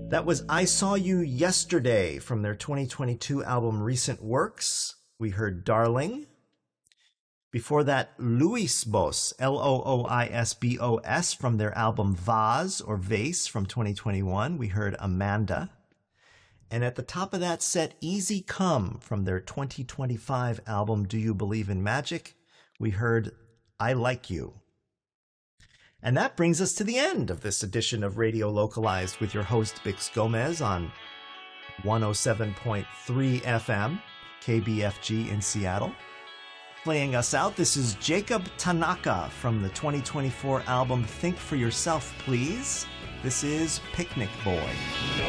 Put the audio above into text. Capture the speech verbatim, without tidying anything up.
That was I Saw You Yesterday from their twenty twenty-two album Recent Works. We heard Darling. Before that, Luis Bos, L O O I S B O S, from their album Vase or Vase from twenty twenty-one. We heard Amanda. And at the top of that set, Easy Come from their twenty twenty-five album Do You Believe in Magic? We heard I Like You. And that brings us to the end of this edition of Radio Localized with your host, Bix Gomez, on one oh seven point three F M, K B F G in Seattle. Playing us out, this is Jacob Tanaka from the twenty twenty-four album Think for Yourself, Please. This is Picnic Boy.